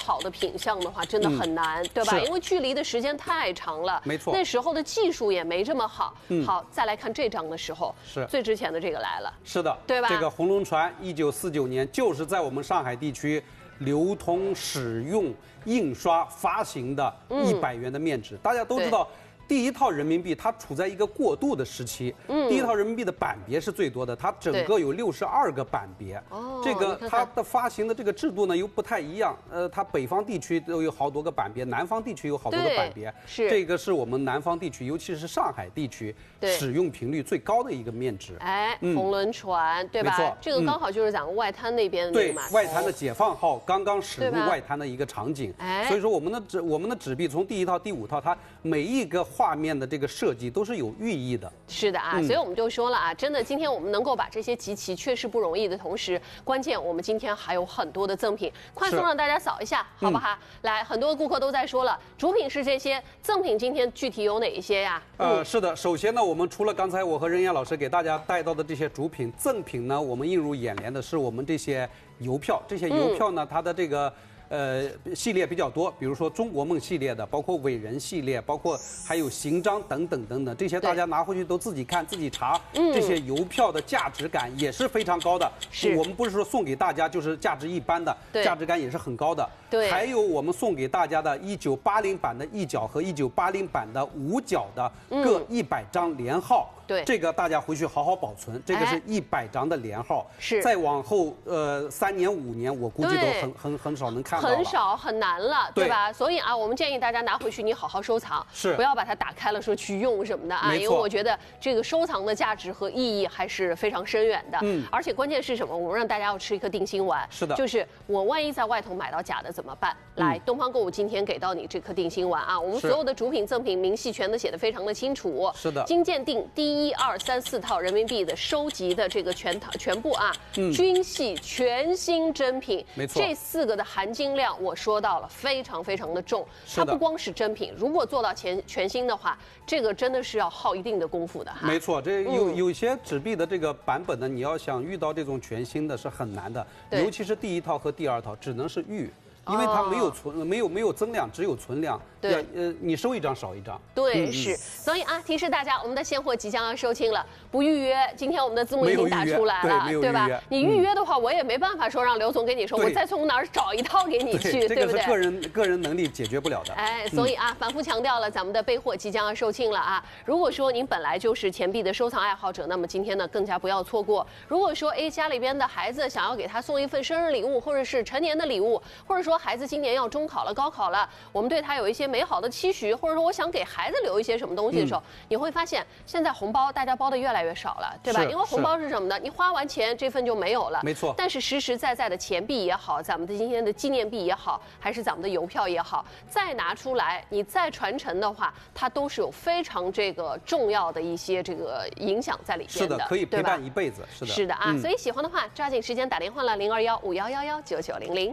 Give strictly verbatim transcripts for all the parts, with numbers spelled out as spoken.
好的品相的话，真的很难，嗯、对吧？因为距离的时间太长了， 没错。 那时候的技术也没这么好。嗯、好，再来看这张的时候， 是最值钱的这个来了。 是的， 对吧？ 这个红龙船一九四九年就是在我们上海地区流通使用、印刷发行的一百元的面纸，嗯、大家都知道。第一套人民币它处在一个过渡的时期，嗯，第一套人民币的版别是最多的，它整个有六十二个版别。哦，这个它的发行的这个制度呢又不太一样，呃，它北方地区都有好多个版别，南方地区有好多个版别。 是这个是我们南方地区，尤其是上海地区使用频率最高的一个面纸。 哎，嗯、红轮船，对吧？ 没错， 这个刚好就是咱们外滩那边的对外滩的解放号刚刚驶入外滩的一个场景。 哎， 所以说我们的纸我们的纸币从第一套、第五套，它每一个画面的这个设计都是有寓意的。 是的啊，嗯、所以我们就说了啊，真的，今天我们能够把这些集齐，确实不容易的同时，关键我们今天还有很多的赠品，快速让大家扫一下，好不好？嗯、来，很多顾客都在说了，主品是这些，赠品今天具体有哪一些呀？ 呃，嗯、是的，首先呢，我们除了刚才我和任燕老师给大家带到的这些主品，赠品呢，我们映入眼帘的是我们这些邮票，这些邮票呢，嗯、它的这个。呃，系列比较多，比如说中国梦系列的，包括伟人系列，包括还有行章等等等等，这些大家拿回去都自己看、自己查。嗯，这些邮票的价值感也是非常高的。 是， 我们不是说送给大家就是价值一般的，价值感也是很高的。 对， 还有我们送给大家的一九八零版的一角和一九八零版的五角的各一百张连号。嗯对， 这个大家回去好好保存。这个是一百张的连号， 是再往后呃三年五年，我估计都很很很少能看到了， 很少很难了，对吧？所以啊，我们建议大家拿回去你好好收藏， 是不要把它打开了说去用什么的啊，因为我觉得这个收藏的价值和意义还是非常深远的。嗯，而且关键是什么？我们让大家要吃一颗定心丸， 是的， 就是我万一在外头买到假的怎么办？来，东方购物今天给到你这颗定心丸啊，我们所有的主品赠品明细全都写得非常的清楚， 是的， 金鉴定第一二三四。四套人民币的收集的这个全套全部啊，嗯、均系全新真品， 没错， 这四个的含金量我说到了，非常非常的重。它不光是真品，如果做到全全新的话，这个真的是要耗一定的功夫的哈。 没错，这有、嗯、有些纸币的这个版本呢，你要想遇到这种全新的是很难的，尤其是第一套和第二套，只能是遇。因为它没有存，没有没有增量，只有存量。 对， 呃，你收一张少一张。 对，嗯、是。所以啊，提示大家，我们的现货即将要售罄了，不预约。今天我们的字幕已经打出来了， 对, 对吧？你预约的话，我也没办法说让刘总给你说，我再从哪儿找一套给你去， 对, 对不对？这个是个人个人能力解决不了的。 哎，所以啊，嗯、反复强调了，咱们的备货即将要售罄了啊。如果说您本来就是钱币的收藏爱好者，那么今天呢更加不要错过。如果说哎家里边的孩子想要给他送一份生日礼物，或者是成年的礼物，或者说孩子今年要中考了、高考了，我们对他有一些美好的期许，或者说我想给孩子留一些什么东西的时候，嗯、你会发现现在红包大家包的越来越少了，对吧？因为红包是什么呢？你花完钱这份就没有了， 没错。 但是实实在在的钱币也好，咱们的今天的纪念币也好，还是咱们的邮票也好，再拿出来，你再传承的话，它都是有非常这个重要的一些这个影响在里边的， 是的，可以陪伴一辈子，是的， 是的啊。嗯、所以喜欢的话，抓紧时间打电话了，零二幺五幺幺幺九九零零。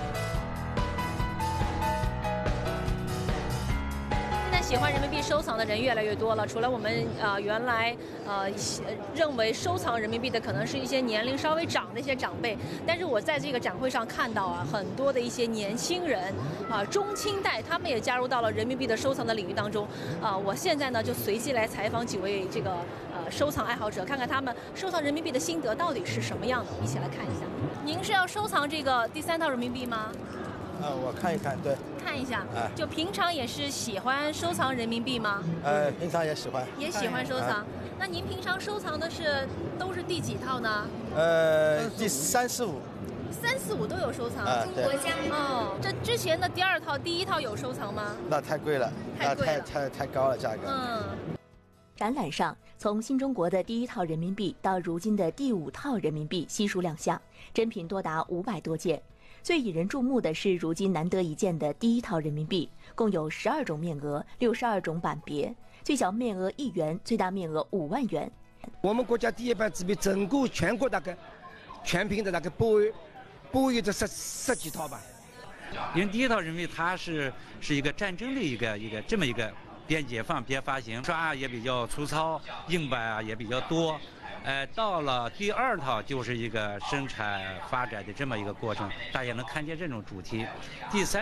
喜欢人民币收藏的人越来越多了，除了我们呃原来呃认为收藏人民币的可能是一些年龄稍微长的一些长辈，但是我在这个展会上看到啊，很多的一些年轻人啊，中青代，他们也加入到了人民币的收藏的领域当中啊。我现在呢就随机来采访几位这个呃收藏爱好者，看看他们收藏人民币的心得到底是什么样的，一起来看一下。您是要收藏这个第三套人民币吗？ 呃，我看一看，对， 看一下，哎，就平常也是喜欢收藏人民币吗？ 呃，平常也喜欢， 也喜欢收藏。那您平常收藏的是都是第几套呢？ 呃，第三四五， 三四五都有收藏。 啊，对。 哦，这之前的第二套、第一套有收藏吗？ 那太贵了， 太贵了， 太太太高了价格。 嗯。 展览上，从新中国的第一套人民币到如今的第五套人民币悉数亮相，珍品多达五百多件。最引人注目的是如今难得一见的第一套人民币，共有十二种面额、六十二种版别，最小面额一元，最大面额五万元。 我们国家第一版纸币，整个全国大概全凭的大概不不有这十十几套吧。 因为第一套人民币它是是一个战争的一个一个这么一个边解放边发行，刷也比较粗糙，硬版啊也比较多。呃，到了第二套就是一个生产发展的这么一个过程，大家能看见这种主题。第三。